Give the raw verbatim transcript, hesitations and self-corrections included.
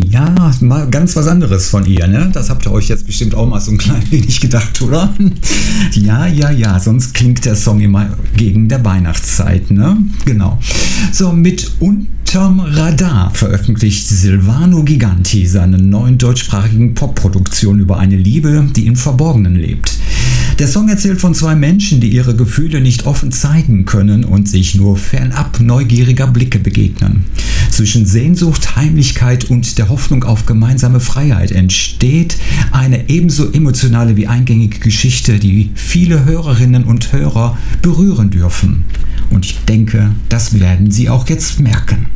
Ja, mal ganz was anderes von ihr, ne? Das habt ihr euch jetzt bestimmt auch mal so ein klein wenig gedacht, oder? Ja, ja, ja, sonst klingt der Song immer gegen der Weihnachtszeit, ne? Genau. So, mit Unterm Radar veröffentlicht Silvano Giganti seine neuen deutschsprachigen Popproduktionen über eine Liebe, die im Verborgenen lebt. Der Song erzählt von zwei Menschen, die ihre Gefühle nicht offen zeigen können und sich nur fernab neugieriger Blicke begegnen. Zwischen Sehnsucht, Heimlichkeit und der Hoffnung auf gemeinsame Freiheit entsteht eine ebenso emotionale wie eingängige Geschichte, die viele Hörerinnen und Hörer berühren dürfen. Und ich denke, das werden sie auch jetzt merken.